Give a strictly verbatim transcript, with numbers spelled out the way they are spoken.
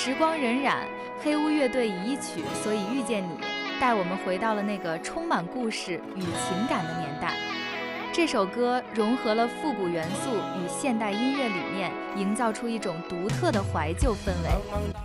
时光荏苒，黑屋乐队以一曲《所以遇见你》带我们回到了那个充满故事与情感的年代。这首歌融合了复古元素与现代音乐理念，营造出一种独特的怀旧氛围。